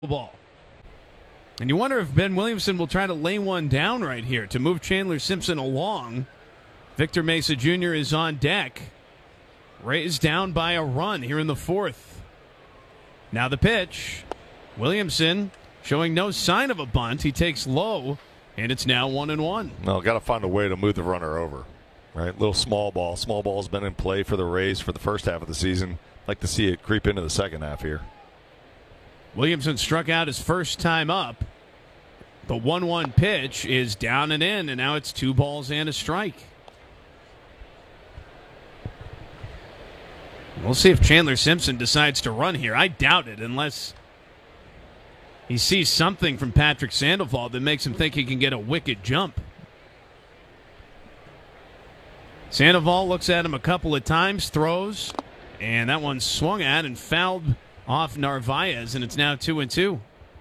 ball. And you wonder if Ben Williamson will try to lay one down right here to move Chandler Simpson along. Victor Mesa Jr. is on deck. Rays down by a run here in the fourth. Now the pitch. Williamson showing no sign of a bunt. He takes low, and it's now 1-1. No, got to find a way to move the runner over. Right, little small ball. Small ball's been in play for the Rays for the first half of the season. Like to see it creep into the second half here. Williamson struck out his first time up. The 1-1 pitch is down and in, and now it's 2 balls and a strike. We'll see if Chandler Simpson decides to run here. I doubt it unless he sees something from Patrick Sandoval that makes him think he can get a wicked jump. Sandoval looks at him a couple of times, throws, and that one swung at and fouled off Narvaez, and it's now 2-2.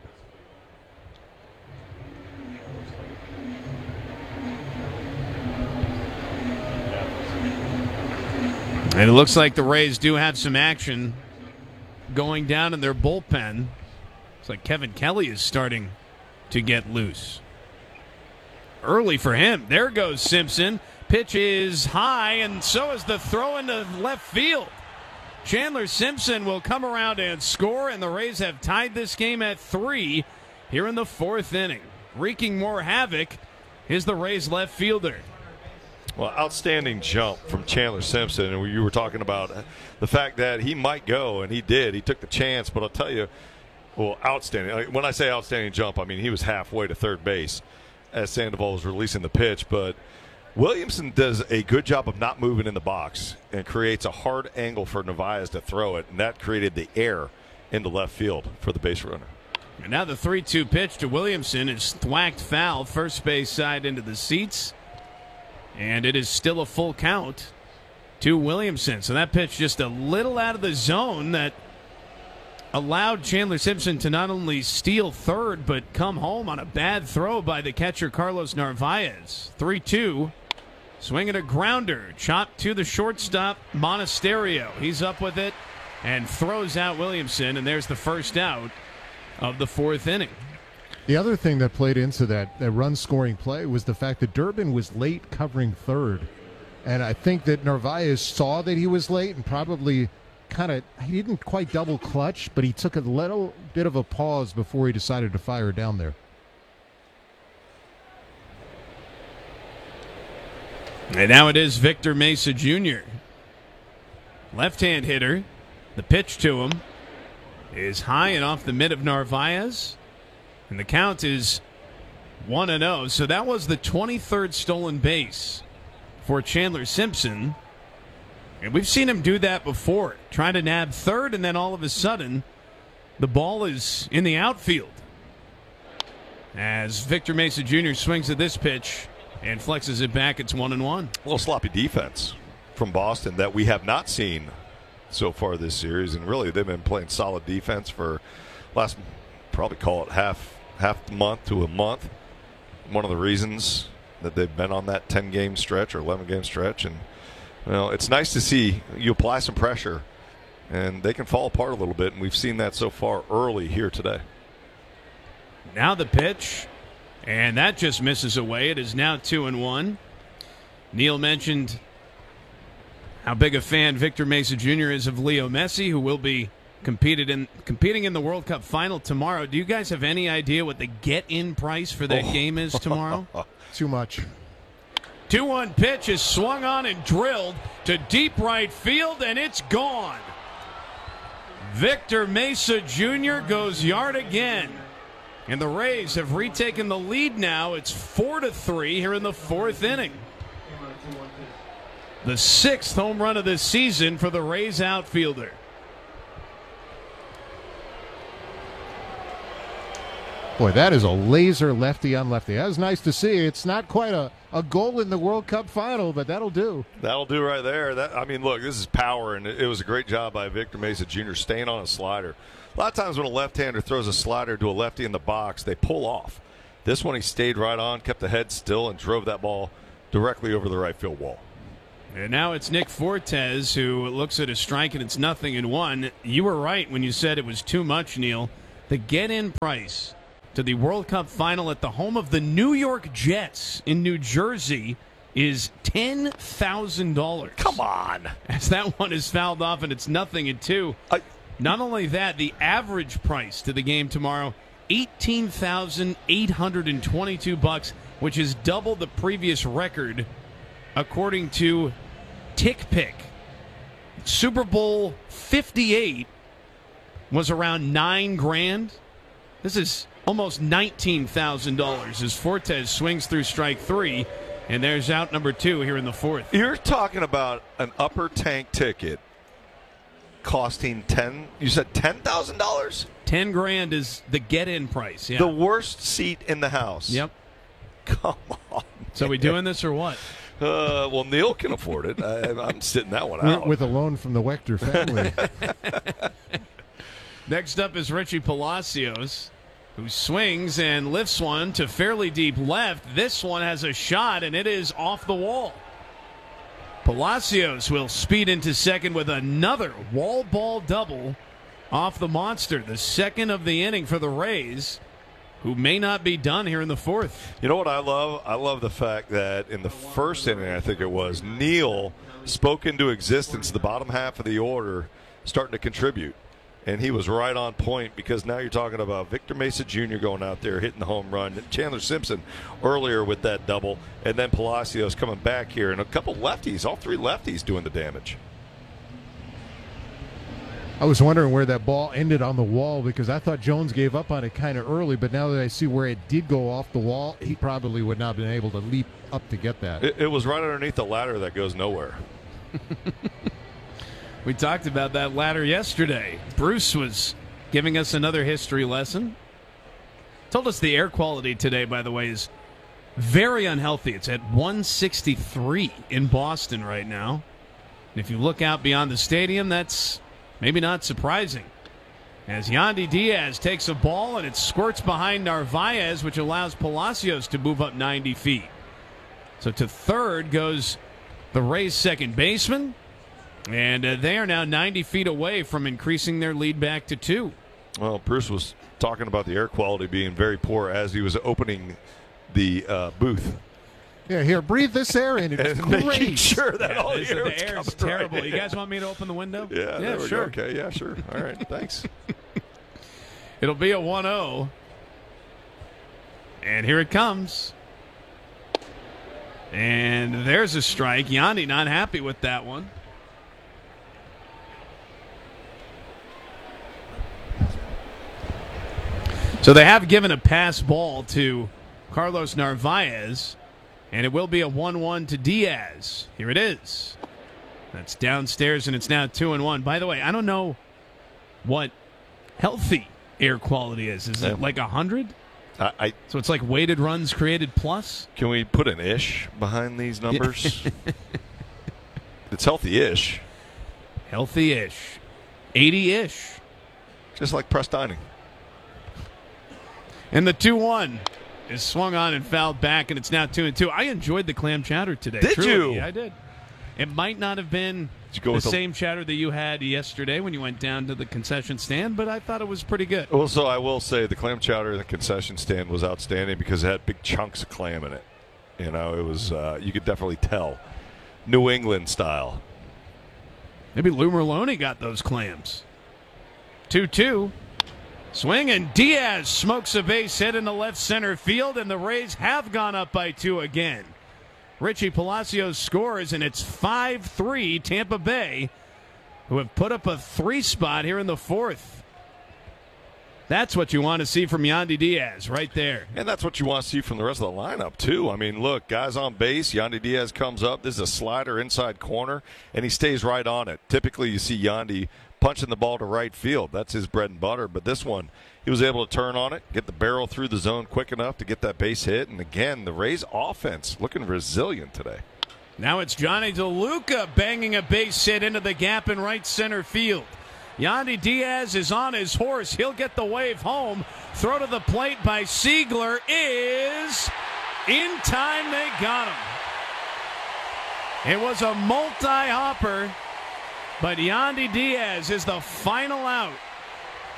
And it looks like the Rays do have some action going down in their bullpen. It's like Kevin Kelly is starting to get loose. Early for him. There goes Simpson. Pitch is high, and so is the throw into left field. Chandler Simpson will come around and score, and the Rays have tied this game at 3 here in the fourth inning. Wreaking more havoc is the Rays left fielder. Well, outstanding jump from Chandler Simpson. And you were talking about the fact that he might go, and he did. He took the chance, but I'll tell you, well, outstanding. When I say outstanding jump, I mean he was halfway to third base as Sandoval was releasing the pitch. But Williamson does a good job of not moving in the box and creates a hard angle for Narvaez to throw it, and that created the air into left field for the base runner. And now the 3-2 pitch to Williamson is thwacked foul, first base side into the seats. And it is still a full count to Williamson. So that pitch just a little out of the zone that allowed Chandler Simpson to not only steal third, but come home on a bad throw by the catcher Carlos Narvaez. 3-2. Swinging a grounder. Chopped to the shortstop, Monasterio. He's up with it and throws out Williamson. And there's the first out of the fourth inning. The other thing that played into that run-scoring play was the fact that Durbin was late covering third. And I think that Narvaez saw that he was late and probably he didn't quite double clutch, but he took a little bit of a pause before he decided to fire down there. And now it is Victor Mesa Jr. Left-hand hitter. The pitch to him is high and off the mid of Narvaez. And the count is 1-0. So that was the 23rd stolen base for Chandler Simpson. And we've seen him do that before. Trying to nab third, and then all of a sudden, the ball is in the outfield. As Victor Mesa Jr. swings at this pitch and flexes it back, it's 1-1. A little sloppy defense from Boston that we have not seen so far this series. And really, they've been playing solid defense for last, probably call it half the month to a month. One of the reasons that they've been on that 10-game stretch or 11-game stretch. And it's nice to see you apply some pressure and they can fall apart a little bit, and we've seen that so far early here today. Now the pitch, and that just misses away. It is now 2-1. Neil mentioned how big a fan Victor Mesa Jr. is of Leo Messi, who will be competing in the World Cup final tomorrow. Do you guys have any idea what the get-in price for that game is tomorrow? Too much. 2-1 pitch is swung on and drilled to deep right field, and it's gone. Victor Mesa Jr. goes yard again. And the Rays have retaken the lead now. It's 4-3 here in the fourth inning. The 6th home run of this season for the Rays outfielder. Boy, that is a laser lefty on lefty. That was nice to see. It's not quite a goal in the World Cup final, but that'll do. That'll do right there. Look, this is power, and it was a great job by Victor Mesa Jr. staying on a slider. A lot of times when a left-hander throws a slider to a lefty in the box, they pull off. This one he stayed right on, kept the head still, and drove that ball directly over the right field wall. And now it's Nick Fortes who looks at a strike, and it's 0-1. You were right when you said it was too much, Neil. The get-in price to the World Cup final at the home of the New York Jets in New Jersey is $10,000. Come on. As that one is fouled off, and it's 0-2. Not only that, the average price to the game tomorrow, $18,822, which is double the previous record, according to TickPick. Super Bowl 58 was around $9,000. This is almost $19,000 as Fortes swings through strike 3, and there's out number 2 here in the 4th. You're talking about an upper tank ticket costing you said $10,000? $10,000 is the get-in price. Yeah. The worst seat in the house. Yep. Come on. So we doing this or what? Well, Neil can afford it. I'm sitting that one out. With a loan from the Wechter family. Next up is Richie Palacios, who swings and lifts one to fairly deep left. This one has a shot, and it is off the wall. Palacios will speed into second with another wall ball double off the monster, the second of the inning for the Rays, who may not be done here in the 4th. You know what I love? I love the fact that in the first inning, I think it was, Neil spoke into existence the bottom half of the order starting to contribute. And he was right on point, because now you're talking about Victor Mesa Jr. going out there hitting the home run, Chandler Simpson earlier with that double, and then Palacios coming back here, and a couple lefties, all 3 lefties doing the damage. I was wondering where that ball ended on the wall, because I thought Jones gave up on it kind of early, but now that I see where it did go off the wall, he probably would not have been able to leap up to get that. It was right underneath the ladder that goes nowhere. We talked about that ladder yesterday. Bruce was giving us another history lesson. Told us the air quality today, by the way, is very unhealthy. It's at 163 in Boston right now. And if you look out beyond the stadium, that's maybe not surprising. As Yandy Diaz takes a ball and it squirts behind Narvaez, which allows Palacios to move up 90 feet. So to third goes the Rays' second baseman. And they are now 90 feet away from increasing their lead back to 2. Well, Bruce was talking about the air quality being very poor as he was opening the booth. Yeah, here, breathe this air in. It's Making great. sure that all the air is terrible. Right. You guys want me to open the window? Yeah, sure. Okay, yeah, sure. All right, thanks. It'll be a 1-0. And here it comes. And there's a strike. Yandy not happy with that one. So they have given a pass ball to Carlos Narvaez, and it will be a 1-1 to Diaz. Here it is. That's downstairs, and it's now 2-1. By the way, I don't know what healthy air quality is. Is it like 100? So it's like weighted runs created plus? Can we put an ish behind these numbers? It's healthy-ish. Healthy-ish. 80-ish. Just like press dining. And the 2-1 is swung on and fouled back, and it's now 2-2. I enjoyed the clam chowder today. Did truly. you? Yeah, I did. It might not have been the same chowder that you had yesterday when you went down to the concession stand, but I thought it was pretty good. Well, so I will say the clam chowder in the concession stand was outstanding because it had big chunks of clam in it. You know, it was you could definitely tell. New England style. Maybe Lou Merlone got those clams. 2-2. Swing, and Diaz smokes a base hit in the left center field, and the Rays have gone up by 2 again. Richie Palacios scores, and it's 5-3 Tampa Bay, who have put up a 3 spot here in the 4th. That's what you want to see from Yandy Diaz right there. And that's what you want to see from the rest of the lineup, too. I mean, look, guys on base, Yandy Diaz comes up. This is a slider inside corner, and he stays right on it. Typically, you see Yandy punching the ball to right field. That's his bread and butter. But this one, he was able to turn on it, get the barrel through the zone quick enough to get that base hit. And, again, the Rays' offense looking resilient today. Now it's Johnny DeLuca banging a base hit into the gap in right center field. Yandy Diaz is on his horse. He'll get the wave home. Throw to the plate by Siegler is in time. They got him. It was a multi-hopper, but Yandy Diaz is the final out.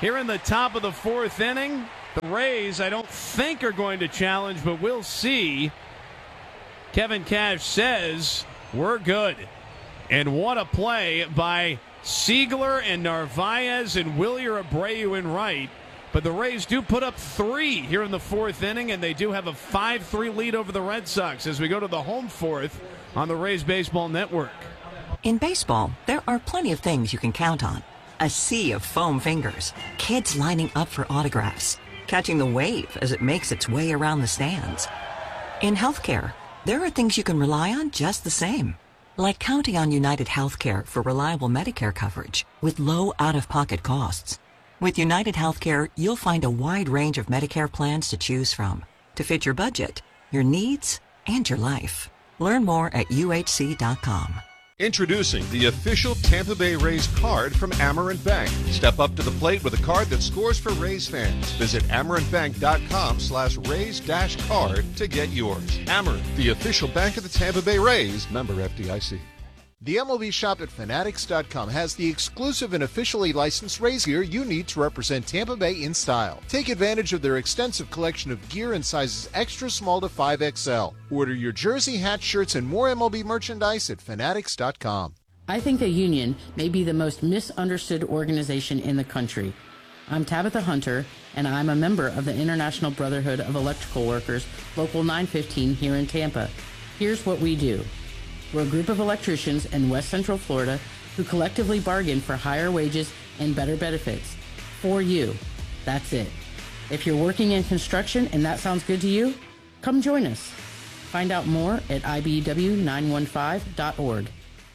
here in the top of the fourth inning. The Rays, I don't think, are going to challenge, but we'll see. Kevin Cash says, we're good. And what a play by Siegler and Narvaez and Wilyer Abreu in right. But the Rays do put up 3 here in the fourth inning, and they do have a 5-3 lead over the Red Sox as we go to the home fourth on the Rays Baseball Network. In baseball, there are plenty of things you can count on. A sea of foam fingers, kids lining up for autographs, catching the wave as it makes its way around the stands. In healthcare, there are things you can rely on just the same. Like counting on United Healthcare for reliable Medicare coverage with low out-of-pocket costs. With United Healthcare, you'll find a wide range of Medicare plans to choose from to fit your budget, your needs, and your life. Learn more at uhc.com. Introducing the official Tampa Bay Rays card from Amerant Bank. Step up to the plate with a card that scores for Rays fans. Visit amerantbank.com/Rays-card to get yours. Amerant, the official bank of the Tampa Bay Rays. Member FDIC. The MLB shop at Fanatics.com has the exclusive and officially licensed Rays gear you need to represent Tampa Bay in style. Take advantage of their extensive collection of gear in sizes extra small to 5XL. Order your jersey, hat, shirts, and more MLB merchandise at Fanatics.com. I think the union may be the most misunderstood organization in the country. I'm Tabitha Hunter, and I'm a member of the International Brotherhood of Electrical Workers, Local 915 here in Tampa. Here's what we do. We're a group of electricians in West Central Florida who collectively bargain for higher wages and better benefits. For you. That's it. If you're working in construction and that sounds good to you, come join us. Find out more at ibw915.org.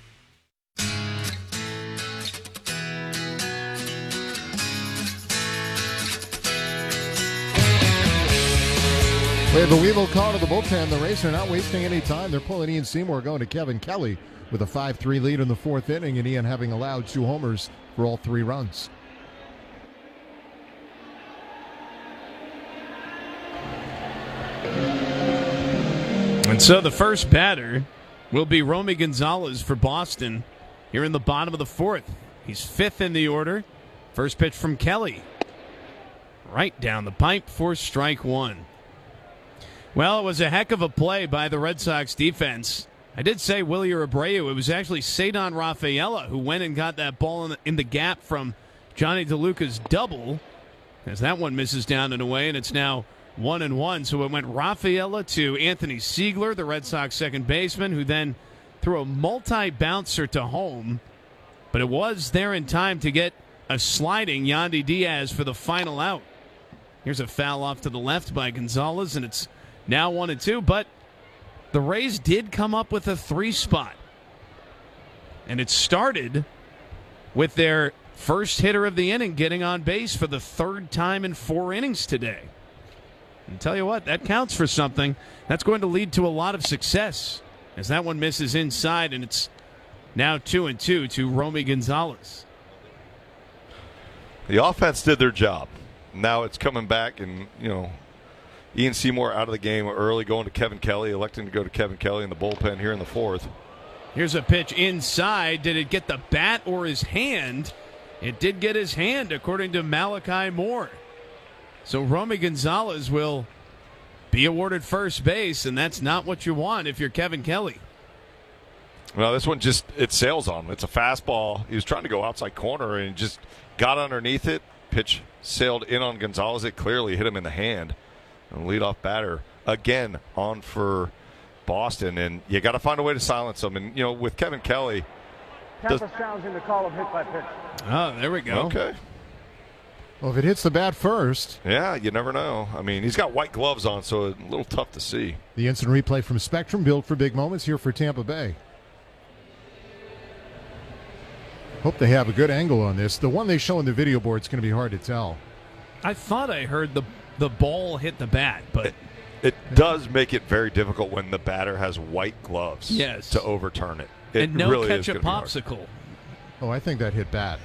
We have a Weevil call to the bullpen. The Rays are not wasting any time. They're pulling Ian Seymour, going to Kevin Kelly with a 5-3 lead in the fourth inning, and Ian having allowed 2 homers for all 3 runs. And so the first batter will be Romy Gonzalez for Boston here in the bottom of the fourth. He's 5th in the order. First pitch from Kelly. Right down the pipe for strike 1. Well, it was a heck of a play by the Red Sox defense. I did say Wilyer Abreu. It was actually Cedon Rafaela who went and got that ball in the gap from Johnny DeLuca's double, as that one misses down and away, and it's now 1-1. So it went Rafaela to Anthony Siegler, the Red Sox second baseman, who then threw a multi-bouncer to home. But it was there in time to get a sliding Yandy Diaz for the final out. Here's a foul off to the left by Gonzalez, and it's now 1-2, but the Rays did come up with a 3 spot. And it started with their first hitter of the inning getting on base for the 3rd time in 4 innings today. And tell you what, that counts for something. That's going to lead to a lot of success, as that one misses inside, and it's now 2-2 to Romy Gonzalez. The offense did their job. Now it's coming back, and, Ian Seymour out of the game early, going to Kevin Kelly, electing to go to Kevin Kelly in the bullpen here in the 4th. Here's a pitch inside. Did it get the bat or his hand? It did get his hand, according to Malachi Moore. So Romy Gonzalez will be awarded first base, and that's not what you want if you're Kevin Kelly. Well, this one it sails on him. It's a fastball. He was trying to go outside corner and just got underneath it. Pitch sailed in on Gonzalez. It clearly hit him in the hand. And leadoff batter again on for Boston, and you got to find a way to silence them. And with Kevin Kelly, Tampa sounds in the call of hit by pitch. Oh, there we go. Okay. Well, if it hits the bat first. Yeah, you never know. I mean, he's got white gloves on, so a little tough to see. The instant replay from Spectrum, built for big moments here for Tampa Bay. Hope they have a good angle on this. The one they show on the video board is going to be hard to tell. I thought I heard the ball hit the bat, but it does make it very difficult when the batter has white gloves to overturn it. And no really ketchup popsicle. Oh, I think that hit bat.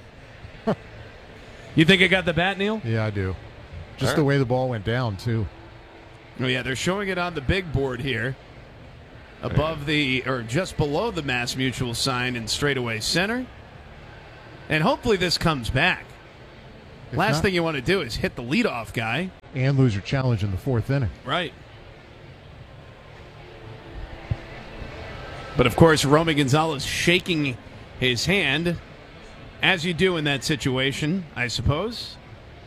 You think it got the bat, Neil? Yeah, I do. Just the way the ball went down, too. Oh, yeah, they're showing it on the big board here. Above just below the Mass Mutual sign in straightaway center. And hopefully this comes back. Last thing you want to do is hit the leadoff guy. And lose your challenge in the 4th inning. Right. But, of course, Romy Gonzalez shaking his hand, as you do in that situation, I suppose.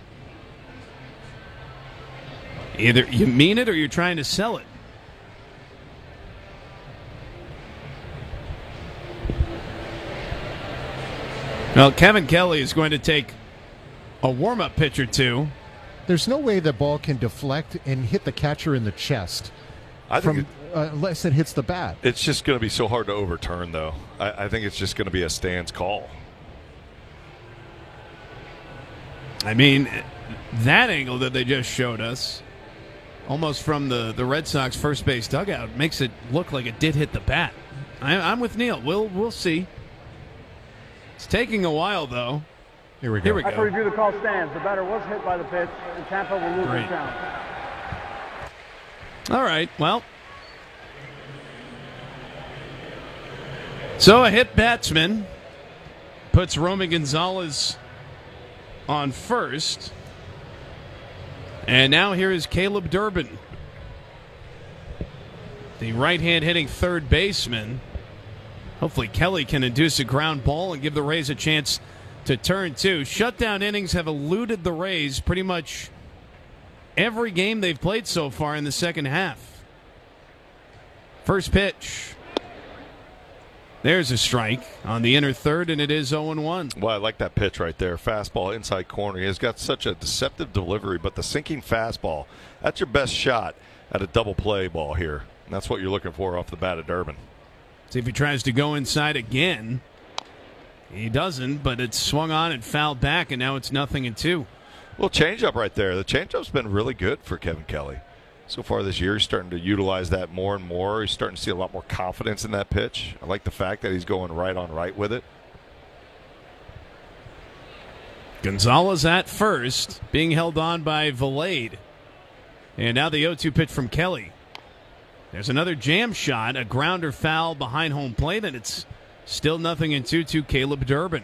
Either you mean it or you're trying to sell it. Well, Kevin Kelly is going to take a warm-up pitch or two. There's no way the ball can deflect and hit the catcher in the chest unless it hits the bat. It's just going to be so hard to overturn, though. I think it's just going to be a stands call. I mean, that angle that they just showed us, almost from the Red Sox first base dugout, makes it look like it did hit the bat. I'm with Neil. We'll see. It's taking a while, though. Here we go. After review, the call stands. The batter was hit by the pitch, and Tampa will lose the count. All right, well. So a hit batsman puts Romy Gonzalez on first. And now here is Caleb Durbin, the right-hand hitting third baseman. Hopefully Kelly can induce a ground ball and give the Rays a chance to turn two. Shutdown innings have eluded the Rays pretty much every game they've played so far in the second half. First pitch. There's a strike on the inner third, and it is 0-1. Well, I like that pitch right there. Fastball inside corner. He has got such a deceptive delivery, but the sinking fastball, that's your best shot at a double play ball here. And that's what you're looking for off the bat of Durbin. See if he tries to go inside again. He doesn't, but it's swung on and fouled back, and now it's 0-2. Well, changeup right there. The changeup's been really good for Kevin Kelly. So far this year, he's starting to utilize that more and more. He's starting to see a lot more confidence in that pitch. I like the fact that he's going right on right with it. Gonzalez at first, being held on by Valade. And now the 0-2 pitch from Kelly. There's another jam shot, a grounder foul behind home plate, and it's still 0-2 to Caleb Durbin.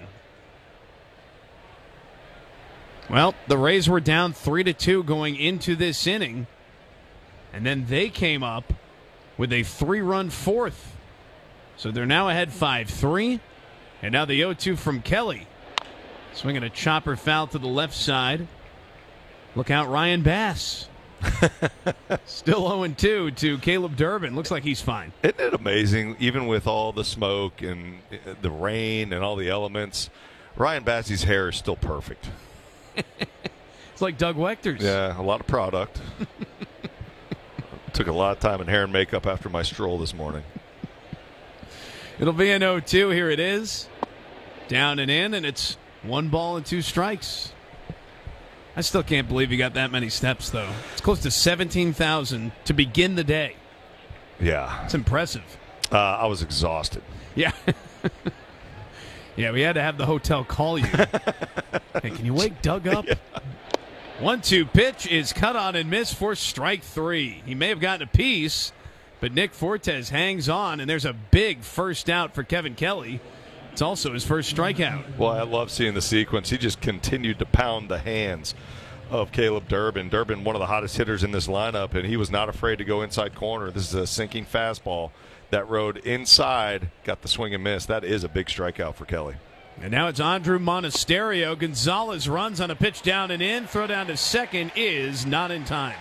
Well, the Rays were down 3-2 going into this inning, and then they came up with a 3-run fourth. So they're now ahead 5-3, and now the 0-2 from Kelly. Swinging a chopper foul to the left side. Look out, Ryan Bass. Still 0-2 to Caleb Durbin. Looks like he's fine. Isn't it amazing, even with all the smoke and the rain and all the elements, Ryan Bassey's hair is still perfect. It's like Doug Wechter's. Yeah, a lot of product. Took a lot of time in hair and makeup after my stroll this morning. It'll be an 0-2. Here it is. Down and in, and it's 1 ball and 2 strikes. I still can't believe you got that many steps, though. It's close to 17,000 to begin the day. Yeah. It's impressive. I was exhausted. Yeah. Yeah, we had to have the hotel call you. Hey, can you wake Doug up? Yeah. 1-2 pitch is cut on and missed for strike 3. He may have gotten a piece, but Nick Fortes hangs on, and there's a big first out for Kevin Kelly. It's also his first strikeout. Well, I love seeing the sequence. He just continued to pound the hands of Caleb Durbin. Durbin, one of the hottest hitters in this lineup, and he was not afraid to go inside corner. This is a sinking fastball that rode inside, got the swing and miss. That is a big strikeout for Kelly. And now it's Andrew Monasterio. Gonzalez runs on a pitch down and in. Throw down to second is not in time.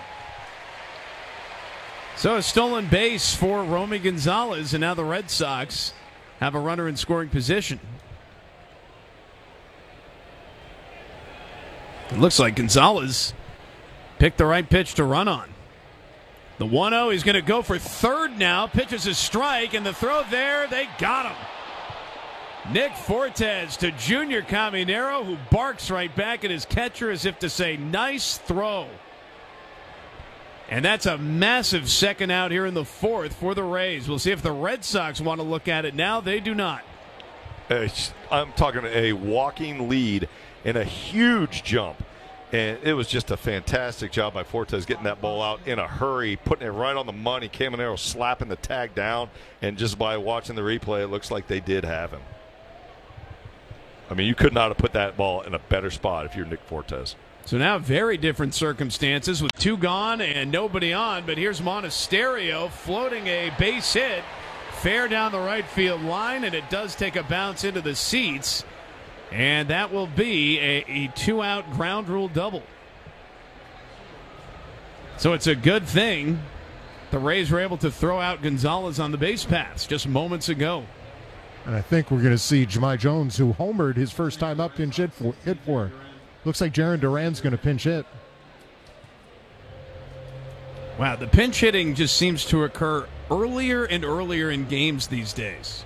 So a stolen base for Romy Gonzalez, and now the Red Sox have a runner in scoring position. It looks like Gonzalez picked the right pitch to run on. The 1-0, he's going to go for third now. Pitches a strike, and the throw there, they got him. Nick Fortes to Junior Caminero, who barks right back at his catcher as if to say, nice throw. And that's a massive second out here in the fourth for the Rays. We'll see if the Red Sox want to look at it now. They do not. I'm talking a walking lead and a huge jump. And it was just a fantastic job by Fortes getting that ball out in a hurry, putting it right on the money. Caminero slapping the tag down. And just by watching the replay, it looks like they did have him. I mean, you could not have put that ball in a better spot if you're Nick Fortes. So now very different circumstances with 2 gone and nobody on, but here's Monasterio floating a base hit fair down the right field line, and it does take a bounce into the seats, and that will be a 2-out ground rule double. So it's a good thing the Rays were able to throw out Gonzalez on the base paths just moments ago. And I think we're going to see Jahmai Jones, who homered his first time up, pinch hit for. Looks like Jarren Duran's going to pinch hit. Wow, the pinch hitting just seems to occur earlier and earlier in games these days.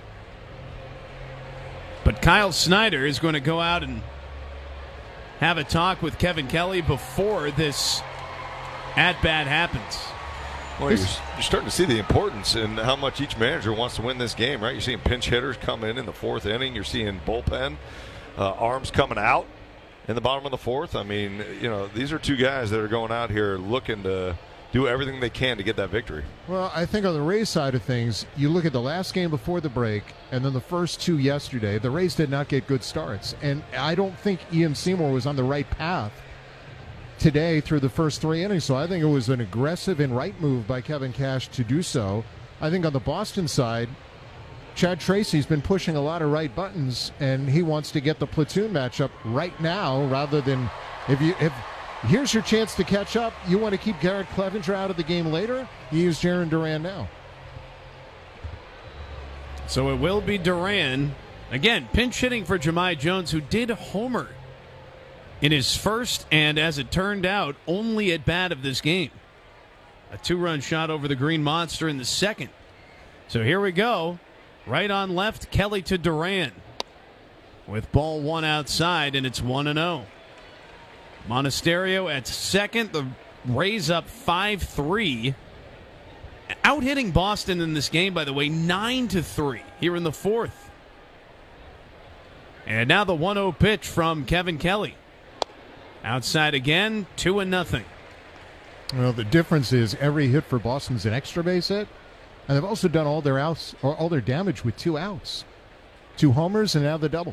But Kyle Snyder is going to go out and have a talk with Kevin Kelly before this at-bat happens. Well, you're starting to see the importance in how much each manager wants to win this game, right? You're seeing pinch hitters come in the 4th inning. You're seeing bullpen arms coming out in the bottom of the 4th. I mean, these are 2 guys that are going out here looking to do everything they can to get that victory. Well, I think on the Rays side of things, you look at the last game before the break and then the first 2 yesterday, the Rays did not get good starts. And I don't think Ian Seymour was on the right path today through the first 3 innings. So I think it was an aggressive and right move by Kevin Cash to do so. I think on the Boston side, Chad Tracy's been pushing a lot of right buttons, and he wants to get the platoon matchup right now rather than if here's your chance to catch up. You want to keep Garrett Clevenger out of the game later? You use Jarren Duran now. So it will be Duran. Again, pinch hitting for Jahmai Jones, who did homer in his first and, as it turned out, only at bat of this game. A 2-run shot over the Green Monster in the second. So here we go. Right on left, Kelly to Duran. With ball 1 outside, and it's 1-0. Monasterio at second. The Rays up 5-3. Out hitting Boston in this game, by the way, 9-3 here in the 4th. And now the 1-0 pitch from Kevin Kelly. Outside again, 2-0. Well, the difference is every hit for Boston's an extra base hit, and they've also done all their outs or all their damage with 2 outs, 2 homers, and now the double.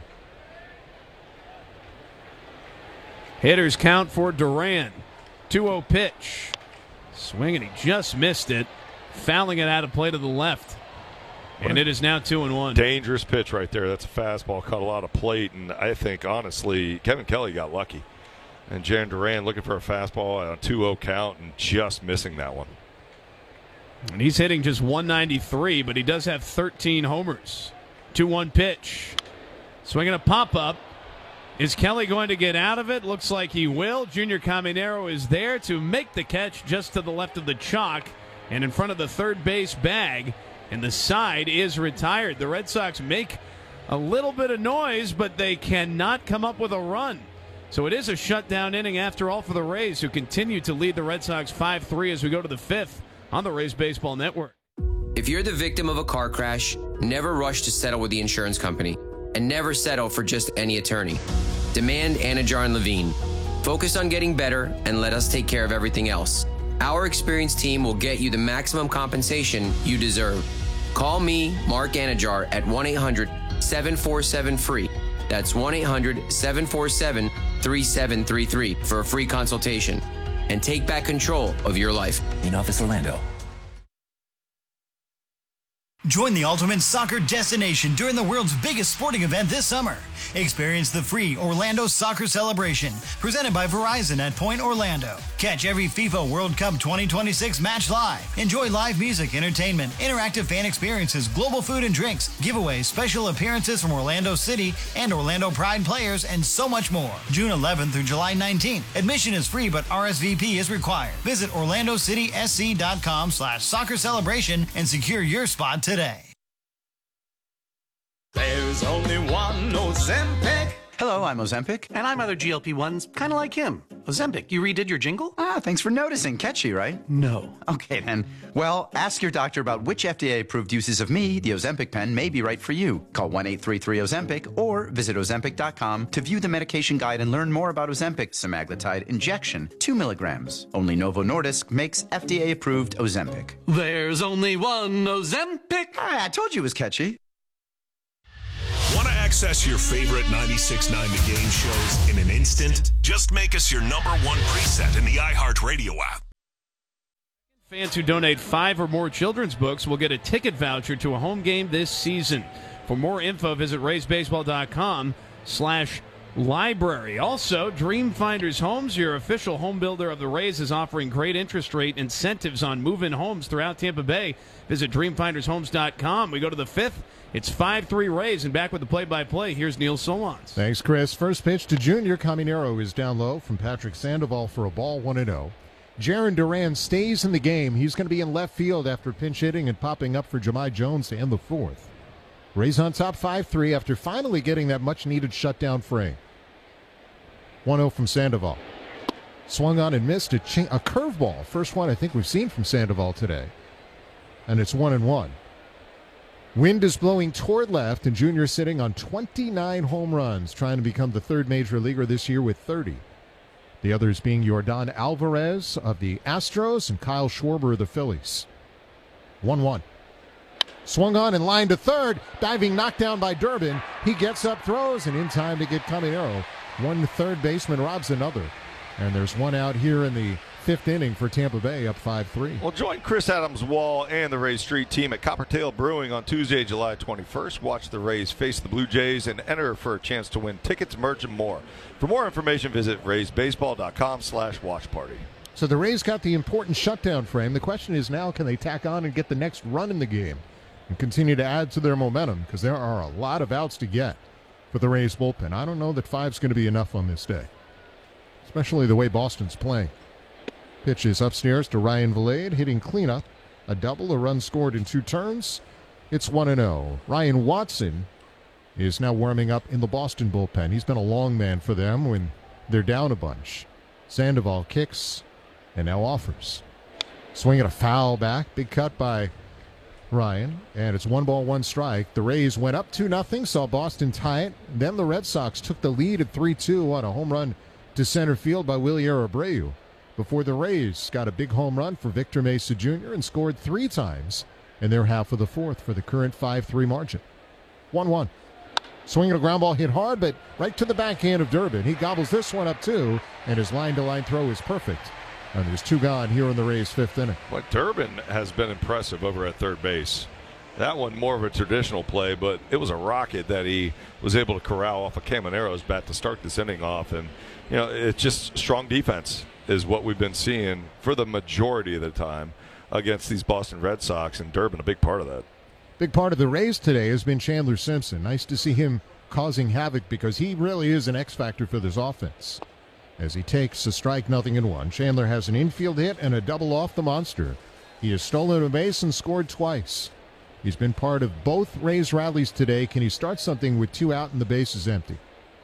Hitters count for Duran. 2-0 pitch. Swing, and he just missed it, fouling it out of play to the left. And it is now 2-1. Dangerous pitch right there. That's a fastball, caught a lot of plate, and I think, honestly, Kevin Kelly got lucky. And Jarren Duran looking for a fastball on a 2-0 count and just missing that one. And he's hitting just 193, but he does have 13 homers. 2-1 pitch. Swinging a pop-up. Is Kelly going to get out of it? Looks like he will. Junior Caminero is there to make the catch just to the left of the chalk and in front of the third base bag. And the side is retired. The Red Sox make a little bit of noise, but they cannot come up with a run. So it is a shutdown inning after all for the Rays, who continue to lead the Red Sox 5-3 as we go to the 5th on the Rays Baseball Network. If you're the victim of a car crash, never rush to settle with the insurance company, and never settle for just any attorney. Demand Anajar and Levine. Focus on getting better and let us take care of everything else. Our experienced team will get you the maximum compensation you deserve. Call me, Mark Anajar, at 1-800-747-FREE. That's 1-800-747-3733 for a free consultation. And take back control of your life. In Office Orlando. Join the ultimate soccer destination during the world's biggest sporting event this summer. Experience the free Orlando Soccer Celebration, presented by Verizon at Point Orlando. Catch every FIFA World Cup 2026 match live. Enjoy live music, entertainment, interactive fan experiences, global food and drinks, giveaways, special appearances from Orlando City and Orlando Pride players, and so much more. June 11th through July 19th. Admission is free, but RSVP is required. Visit orlandocitysc.com/soccer celebration and secure your spot today. There's only one Ozempic. Hello, I'm Ozempic. And I'm other GLP-1s, kind of like him. Ozempic, you redid your jingle? Thanks for noticing. Catchy, right? No. Okay, then. Well, ask your doctor about which FDA-approved uses of me, the Ozempic pen, may be right for you. Call 1-833-OZEMPIC or visit Ozempic.com to view the medication guide and learn more about Ozempic semaglutide injection, 2 milligrams. Only Novo Nordisk makes FDA-approved Ozempic. There's only one Ozempic. I told you it was catchy. Want to access Access your favorite 96.9 The Game shows in an instant? Just make us your number one preset in the iHeartRadio app. Fans who donate 5 or more children's books will get a ticket voucher to a home game this season. For more info, visit RaysBaseball.com/library. Also, Dream Finders Homes, your official home builder of the Rays, is offering great interest rate incentives on move-in homes throughout Tampa Bay. Visit DreamFindersHomes.com. We go to the 5th. It's 5-3 Rays, and back with the play-by-play, here's Neil Solondz. Thanks, Chris. First pitch to Junior. Caminero is down low from Patrick Sandoval for a ball, 1-0. Jarren Duran stays in the game. He's going to be in left field after pinch hitting and popping up for Jahmai Jones to end the 4th. Rays on top 5-3 after finally getting that much-needed shutdown frame. 1-0 from Sandoval. Swung on and missed a curveball. First one I think we've seen from Sandoval today. And it's 1-1. Wind is blowing toward left, and Junior sitting on 29 home runs, trying to become the third major leaguer this year with 30. The others being Yordan Alvarez of the Astros and Kyle Schwarber of the Phillies. 1-1. Swung on and lined to third. Diving knockdown by Durbin. He gets up, throws, and in time to get Caminero. One third baseman robs another. And there's one out here in the 5th inning for Tampa Bay, up 5-3. Well, join Chris Adams-Wall and the Rays Street team at Coppertail Brewing on Tuesday, July 21st. Watch the Rays face the Blue Jays and enter for a chance to win tickets, merch, and more. For more information, visit RaysBaseball.com/watchparty. So the Rays got the important shutdown frame. The question is now, can they tack on and get the next run in the game and continue to add to their momentum? Because there are a lot of outs to get for the Rays bullpen. I don't know that 5's going to be enough on this day, especially the way Boston's playing. Pitch is upstairs to Ryan Vilade, hitting cleanup. A double, a run scored in 2 turns. It's 1-0. Ryan Watson is now warming up in the Boston bullpen. He's been a long man for them when they're down a bunch. Sandoval kicks and now offers. Swinging a foul back. Big cut by Ryan. And it's 1-1 The Rays went up 2-0, saw Boston tie it. Then the Red Sox took the lead at 3-2 on a home run to center field by Wilyer Abreu. Before the Rays got a big home run for Victor Mesa Jr. and scored 3 times in their half of the 4th for the current 5-3 margin. 1-1. Swinging a ground ball hit hard, but right to the backhand of Durbin. He gobbles this one up too, and his line-to-line throw is perfect. And there's 2 gone here in the Rays' 5th inning. Well, Durbin has been impressive over at third base. That one more of a traditional play, but it was a rocket that he was able to corral off of Caminero's bat to start this inning off. And, you know, it's just strong defense is what we've been seeing for the majority of the time against these Boston Red Sox, and Durbin a big part of that. Big part of the Rays today has been Chandler Simpson. Nice to see him causing havoc because he really is an X factor for this offense. As he takes a strike, 0-1. Chandler has an infield hit and a double off the monster. He has stolen a base and scored twice. He's been part of both Rays rallies today. Can he start something with 2 out and the base is empty?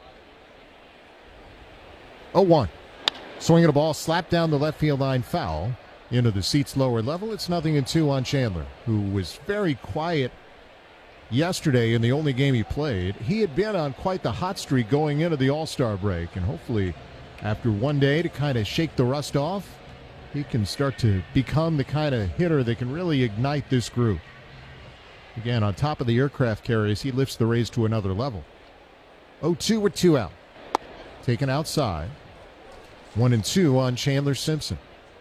0-1. Swinging a ball slapped down the left field line, foul into the seats lower level. It's 0-2 on Chandler, who was very quiet yesterday in the only game he played. He had been on quite the hot streak going into the All-Star break, and hopefully after one day to kind of shake the rust off, he can start to become the kind of hitter that can really ignite this group. Again, on top of the aircraft carriers, he lifts the Rays to another level. 0-2 with 2 out. Taken outside. 1-2 on Chandler Simpson.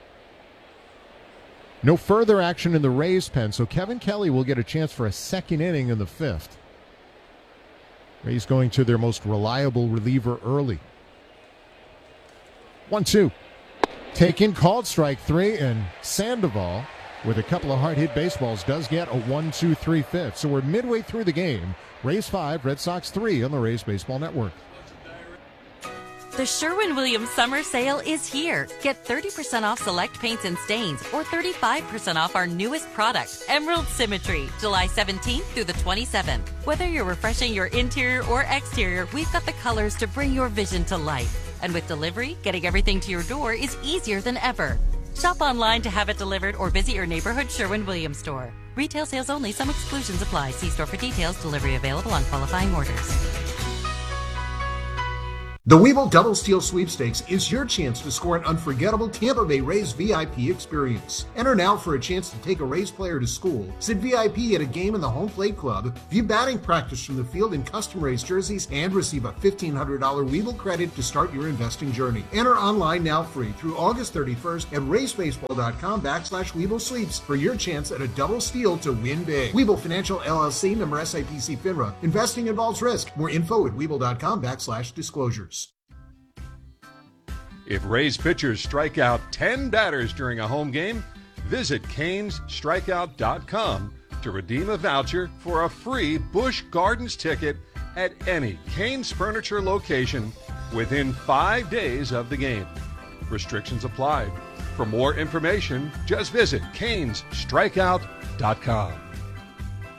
No further action in the Rays pen, so Kevin Kelly will get a chance for a second inning in the 5th. Rays going to their most reliable reliever early. 1-2. Taken, called strike 3, and Sandoval, with a couple of hard hit baseballs, does get a 1-2-3 5th. So we're midway through the game. Rays 5, Red Sox 3 on the Rays Baseball Network. The Sherwin-Williams Summer Sale is here. Get 30% off select paints and stains or 35% off our newest product, Emerald Symmetry, July 17th through the 27th. Whether you're refreshing your interior or exterior, we've got the colors to bring your vision to life. And with delivery, getting everything to your door is easier than ever. Shop online to have it delivered or visit your neighborhood Sherwin-Williams store. Retail sales only. Some exclusions apply. See store for details. Delivery available on qualifying orders. The Webull Double Steal Sweepstakes is your chance to score an unforgettable Tampa Bay Rays VIP experience. Enter now for a chance to take a Rays player to school, sit VIP at a game in the home plate club, view batting practice from the field in custom Rays jerseys, and receive a $1,500 Webull credit to start your investing journey. Enter online now free through August 31st at raysbaseball.com/Webull Sweeps for your chance at a double steal to win big. Webull Financial LLC, member SIPC FINRA. Investing involves risk. More info at Webull.com/disclosures. If Rays pitchers strike out 10 batters during a home game, visit CanesStrikeout.com to redeem a voucher for a free Busch Gardens ticket at any Canes Furniture location within 5 days of the game. Restrictions apply. For more information, just visit CanesStrikeout.com.